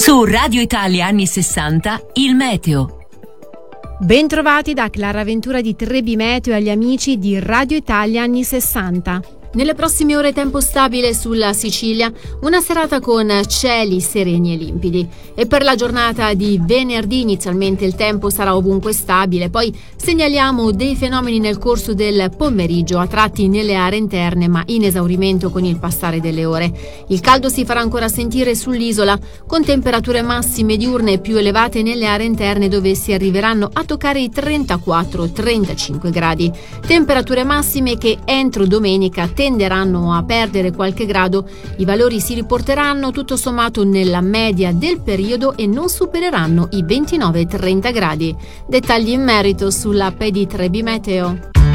Su Radio Italia anni 60, il meteo. Bentrovati da Clara Ventura di Trebi Meteo e agli amici di Radio Italia anni 60. Nelle prossime ore tempo stabile sulla Sicilia, una serata con cieli sereni e limpidi. E per la giornata di venerdì inizialmente il tempo sarà ovunque stabile, poi segnaliamo dei fenomeni nel corso del pomeriggio, a tratti nelle aree interne ma in esaurimento con il passare delle ore. Il caldo si farà ancora sentire sull'isola, con temperature massime diurne più elevate nelle aree interne dove si arriveranno a toccare i 34-35 gradi. Temperature massime che entro domenica tenderanno a perdere qualche grado, i valori si riporteranno tutto sommato nella media del periodo e non supereranno i 29-30 gradi. Dettagli in merito sull'app di Trebi Meteo.